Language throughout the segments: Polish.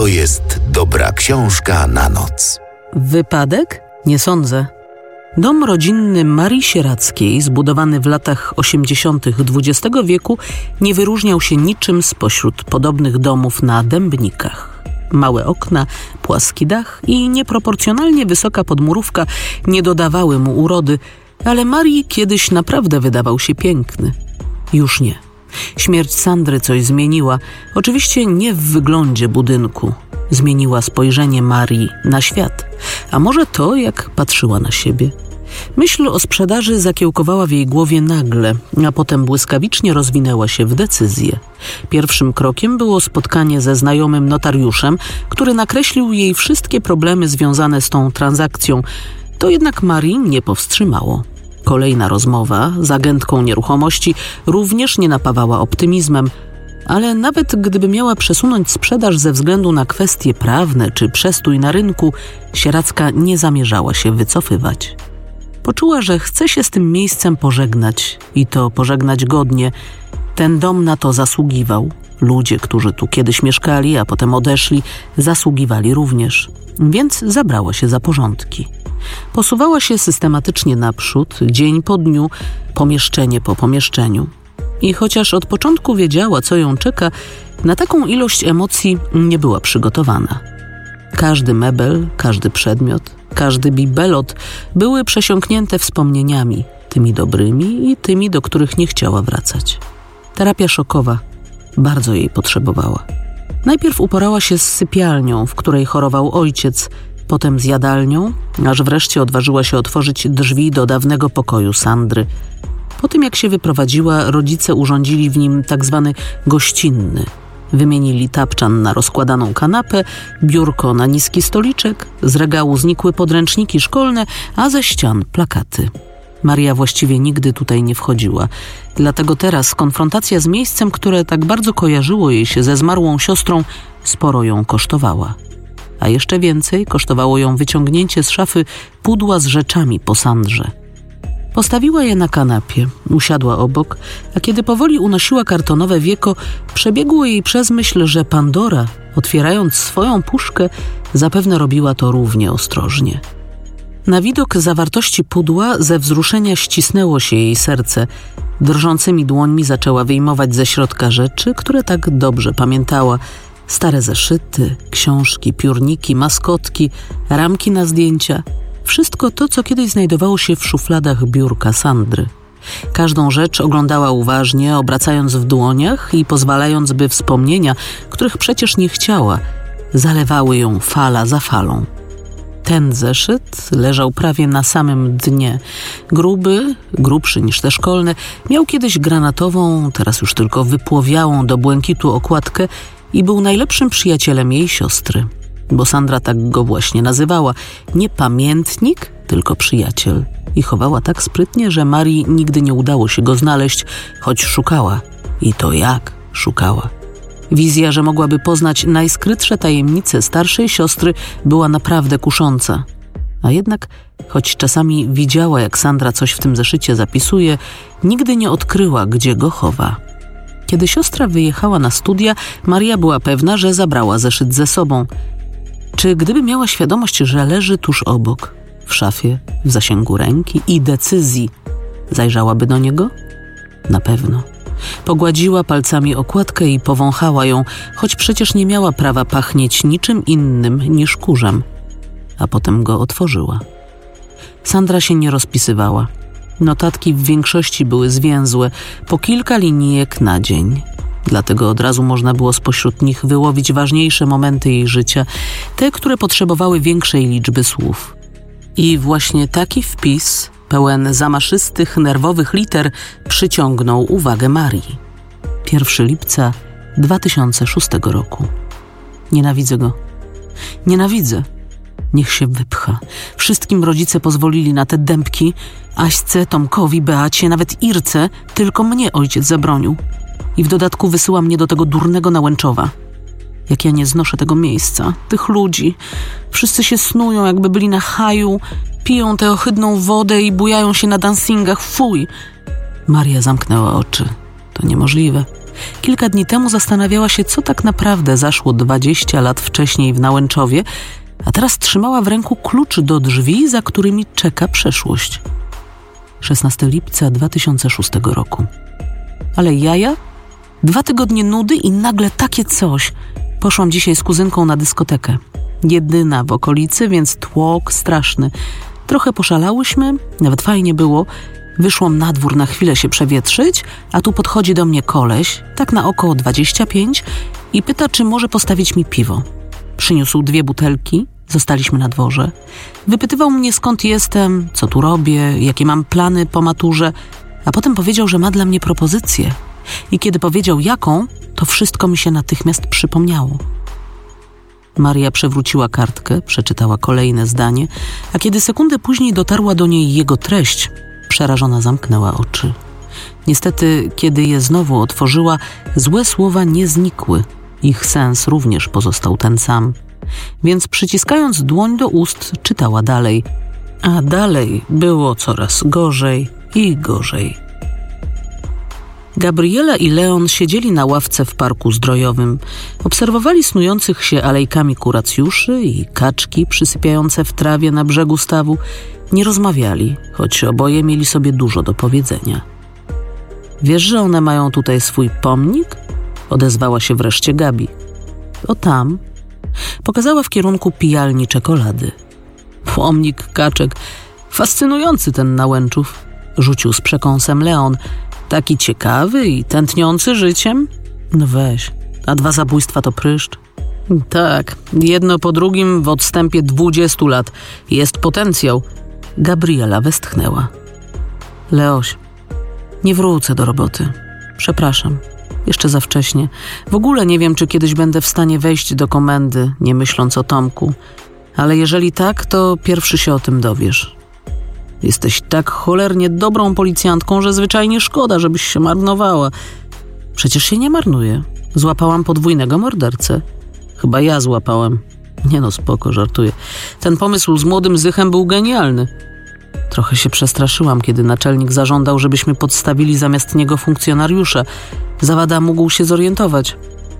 to jest dobra książka na noc. Wypadek? Nie sądzę. Dom rodzinny Marii Sieradzkiej, zbudowany w latach 80. XX wieku, nie wyróżniał się niczym spośród podobnych domów na Dębnikach. Małe okna, płaski dach i nieproporcjonalnie wysoka podmurówka nie dodawały mu urody, ale Marii kiedyś naprawdę wydawał się piękny. Już nie. Śmierć Sandry coś zmieniła. Oczywiście nie w wyglądzie budynku. Zmieniła spojrzenie Marii na świat. A może to, jak patrzyła na siebie. Myśl o sprzedaży zakiełkowała w jej głowie nagle, a potem błyskawicznie rozwinęła się w decyzję. Pierwszym krokiem było spotkanie ze znajomym notariuszem, który nakreślił jej wszystkie problemy związane z tą transakcją. To jednak Marii nie powstrzymało. Kolejna rozmowa z agentką nieruchomości również nie napawała optymizmem, ale nawet gdyby miała przesunąć sprzedaż ze względu na kwestie prawne czy przestój na rynku, Sieradzka nie zamierzała się wycofywać. Poczuła, że chce się z tym miejscem pożegnać i to pożegnać godnie. Ten dom na to zasługiwał. Ludzie, którzy tu kiedyś mieszkali, a potem odeszli, zasługiwali również. Więc zabrała się za porządki. Posuwała się systematycznie naprzód, dzień po dniu, pomieszczenie po pomieszczeniu. I chociaż od początku wiedziała, co ją czeka, na taką ilość emocji nie była przygotowana. Każdy mebel, każdy przedmiot, każdy bibelot były przesiąknięte wspomnieniami, tymi dobrymi i tymi, do których nie chciała wracać. Terapia szokowa bardzo jej potrzebowała. Najpierw uporała się z sypialnią, w której chorował ojciec, potem z jadalnią, aż wreszcie odważyła się otworzyć drzwi do dawnego pokoju Sandry. Po tym, jak się wyprowadziła, rodzice urządzili w nim tak zwany gościnny. Wymienili tapczan na rozkładaną kanapę, biurko na niski stoliczek, z regału znikły podręczniki szkolne, a ze ścian plakaty. Maria właściwie nigdy tutaj nie wchodziła. Dlatego teraz konfrontacja z miejscem, które tak bardzo kojarzyło jej się ze zmarłą siostrą, sporo ją kosztowała. A jeszcze więcej kosztowało ją wyciągnięcie z szafy pudła z rzeczami po Sandrze. Postawiła je na kanapie, usiadła obok, a kiedy powoli unosiła kartonowe wieko, przebiegło jej przez myśl, że Pandora, otwierając swoją puszkę, zapewne robiła to równie ostrożnie. Na widok zawartości pudła ze wzruszenia ścisnęło się jej serce. Drżącymi dłońmi zaczęła wyjmować ze środka rzeczy, które tak dobrze pamiętała. Stare zeszyty, książki, piórniki, maskotki, ramki na zdjęcia. Wszystko to, co kiedyś znajdowało się w szufladach biurka Sandry. Każdą rzecz oglądała uważnie, obracając w dłoniach i pozwalając, by wspomnienia, których przecież nie chciała, zalewały ją fala za falą. Ten zeszyt leżał prawie na samym dnie. Gruby, grubszy niż te szkolne, miał kiedyś granatową, teraz już tylko wypłowiałą do błękitu okładkę i był najlepszym przyjacielem jej siostry. Bo Sandra tak go właśnie nazywała. Nie pamiętnik, tylko przyjaciel. I chowała tak sprytnie, że Marii nigdy nie udało się go znaleźć, choć szukała. I to jak szukała. Wizja, że mogłaby poznać najskrytsze tajemnice starszej siostry, była naprawdę kusząca. A jednak, choć czasami widziała, jak Sandra coś w tym zeszycie zapisuje, nigdy nie odkryła, gdzie go chowa. Kiedy siostra wyjechała na studia, Maria była pewna, że zabrała zeszyt ze sobą. Czy gdyby miała świadomość, że leży tuż obok, w szafie, w zasięgu ręki i decyzji, zajrzałaby do niego? Na pewno. Pogładziła palcami okładkę i powąchała ją, choć przecież nie miała prawa pachnieć niczym innym niż kurzem. A potem go otworzyła. Sandra się nie rozpisywała. Notatki w większości były zwięzłe, po kilka linijek na dzień. Dlatego od razu można było spośród nich wyłowić ważniejsze momenty jej życia, te, które potrzebowały większej liczby słów. I właśnie taki wpis, pełen zamaszystych, nerwowych liter, przyciągnął uwagę Marii. 1 lipca 2006 roku. Nienawidzę go. Nienawidzę. Niech się wypcha. Wszystkim rodzice pozwolili na te dębki. Aśce, Tomkowi, Beacie, nawet Irce, tylko mnie ojciec zabronił. I w dodatku wysyła mnie do tego durnego Nałęczowa. Jak ja nie znoszę tego miejsca, tych ludzi. Wszyscy się snują, jakby byli na haju, piją tę ohydną wodę i bujają się na dancingach. Fuj! Maria zamknęła oczy. To niemożliwe. Kilka dni temu zastanawiała się, co tak naprawdę zaszło 20 lat wcześniej w Nałęczowie, a teraz trzymała w ręku klucz do drzwi, za którymi czeka przeszłość. 16 lipca 2006 roku. Ale jaja? 2 tygodnie nudy i nagle takie coś. Poszłam dzisiaj z kuzynką na dyskotekę. Jedyna w okolicy, więc tłok straszny. Trochę poszalałyśmy, nawet fajnie było. Wyszłam na dwór na chwilę się przewietrzyć, a tu podchodzi do mnie koleś, tak na około 25 i pyta, czy może postawić mi piwo. Przyniósł 2 butelki, zostaliśmy na dworze. Wypytywał mnie, skąd jestem, co tu robię, jakie mam plany po maturze, a potem powiedział, że ma dla mnie propozycję. I kiedy powiedział jaką, to wszystko mi się natychmiast przypomniało. Maria przewróciła kartkę, przeczytała kolejne zdanie, a kiedy sekundę później dotarła do niej jego treść, przerażona zamknęła oczy. Niestety, kiedy je znowu otworzyła, złe słowa nie znikły. Ich sens również pozostał ten sam. Więc przyciskając dłoń do ust, czytała dalej. A dalej było coraz gorzej i gorzej. Gabriela i Leon siedzieli na ławce w parku zdrojowym. Obserwowali snujących się alejkami kuracjuszy i kaczki przysypiające w trawie na brzegu stawu. Nie rozmawiali, choć oboje mieli sobie dużo do powiedzenia. Wiesz, że one mają tutaj swój pomnik? Odezwała się wreszcie Gabi. O tam. Pokazała w kierunku pijalni czekolady. Pomnik kaczek. Fascynujący ten Nałęczów. Rzucił z przekąsem Leon. Taki ciekawy i tętniący życiem? No weź, a 2 zabójstwa to pryszcz? Tak, jedno po drugim w odstępie 20 lat. Jest potencjał. Gabriela westchnęła. Leoś, nie wrócę do roboty. Przepraszam, jeszcze za wcześnie. W ogóle nie wiem, czy kiedyś będę w stanie wejść do komendy, nie myśląc o Tomku. Ale jeżeli tak, to pierwszy się o tym dowiesz. Jesteś tak cholernie dobrą policjantką, że zwyczajnie szkoda, żebyś się marnowała. Przecież się nie marnuję. Złapałam podwójnego mordercę. Chyba ja złapałem. Nie no, spoko, żartuję. Ten pomysł z młodym Zychem był genialny. Trochę się przestraszyłam, kiedy naczelnik zażądał, żebyśmy podstawili zamiast niego funkcjonariusza. Zawada mógł się zorientować.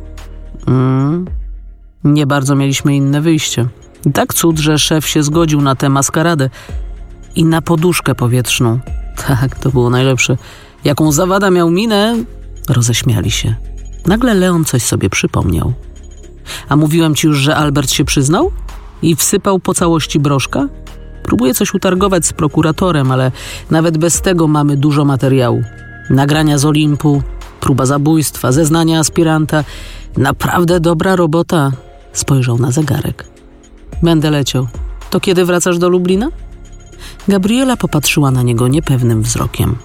Nie bardzo mieliśmy inne wyjście. I tak cud, że szef się zgodził na tę maskaradę. I na poduszkę powietrzną. Tak, to było najlepsze. Jaką Zawada miał minę? Roześmiali się. Nagle Leon coś sobie przypomniał. A mówiłem ci już, że Albert się przyznał? I wsypał po całości broszka? Próbuję coś utargować z prokuratorem, ale nawet bez tego mamy dużo materiału. Nagrania z Olimpu, próba zabójstwa, zeznania aspiranta. Naprawdę dobra robota. Spojrzał na zegarek. Będę leciał. To kiedy wracasz do Lublina? Gabriela popatrzyła na niego niepewnym wzrokiem.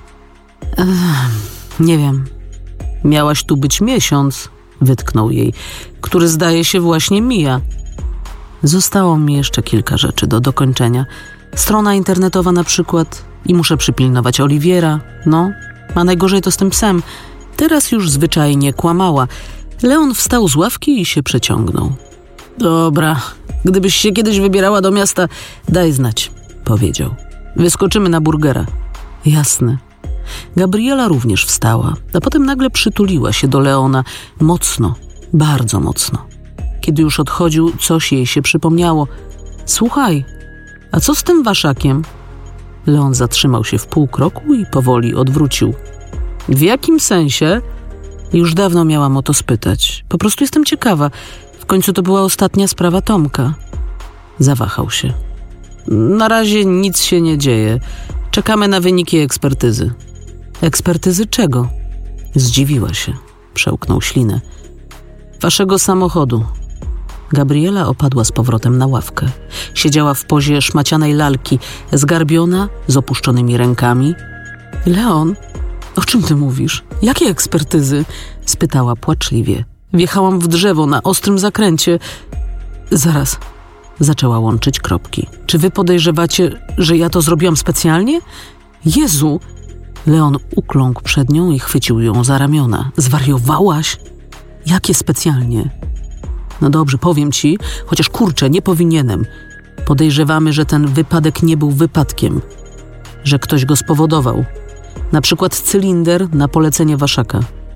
Nie wiem. Miałaś tu być miesiąc, wytknął jej, który zdaje się właśnie mija. Zostało mi jeszcze kilka rzeczy do dokończenia. Strona internetowa na przykład i muszę przypilnować Oliwiera. No, a najgorzej to z tym psem. Teraz już zwyczajnie kłamała. Leon wstał z ławki i się przeciągnął. Dobra, gdybyś się kiedyś wybierała do miasta, daj znać, powiedział. Wyskoczymy na burgera. Jasne. Gabriela również wstała, a potem nagle przytuliła się do Leona. Mocno, bardzo mocno. Kiedy już odchodził, coś jej się przypomniało. Słuchaj, a co z tym waszakiem? Leon zatrzymał się w pół kroku i powoli odwrócił. W jakim sensie? Już dawno miałam o to spytać. Po prostu jestem ciekawa. W końcu to była ostatnia sprawa Tomka. Zawahał się. Na razie nic się nie dzieje. Czekamy na wyniki ekspertyzy. Ekspertyzy czego? Zdziwiła się. Przełknął ślinę. Waszego samochodu. Gabriela opadła z powrotem na ławkę. Siedziała w pozie szmacianej lalki, zgarbiona, z opuszczonymi rękami. Leon, o czym ty mówisz? Jakie ekspertyzy? Spytała płaczliwie. Wjechałam w drzewo na ostrym zakręcie. Zaraz. Zaczęła łączyć kropki. Czy wy podejrzewacie, że ja to zrobiłam specjalnie? Jezu! Leon ukląkł przed nią i chwycił ją za ramiona. Zwariowałaś? Jakie specjalnie? No dobrze, powiem ci, chociaż kurczę, nie powinienem. Podejrzewamy, że ten wypadek nie był wypadkiem. Że ktoś go spowodował. Na przykład cylinder na polecenie waszaka.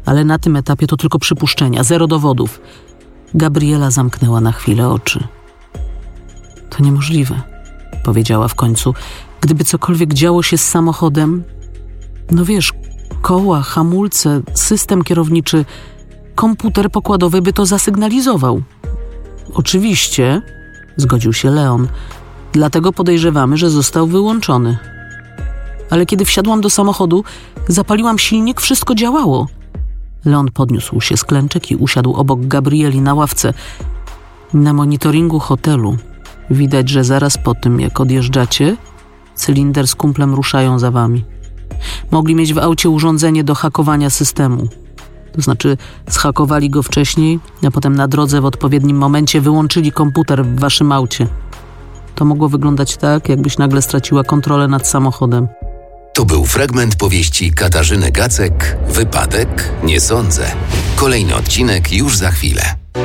Ale na tym etapie to tylko przypuszczenia, zero dowodów. Gabriela zamknęła na chwilę oczy. To niemożliwe, powiedziała w końcu. Gdyby cokolwiek działo się z samochodem, no wiesz, koła, hamulce, system kierowniczy, komputer pokładowy by to zasygnalizował. Oczywiście, zgodził się Leon. Dlatego podejrzewamy, że został wyłączony. Ale kiedy wsiadłam do samochodu, zapaliłam silnik, wszystko działało. Leon podniósł się z klęczek i usiadł obok Gabrieli na ławce. Na monitoringu hotelu widać, że zaraz po tym, jak odjeżdżacie, Cylinder z kumplem ruszają za wami. Mogli mieć w aucie urządzenie do hakowania systemu. To znaczy zhakowali go wcześniej, a potem na drodze w odpowiednim momencie wyłączyli komputer w waszym aucie. To mogło wyglądać tak, jakbyś nagle straciła kontrolę nad samochodem. To był fragment powieści Katarzyny Gacek, Wypadek? Nie sądzę. Kolejny odcinek już za chwilę.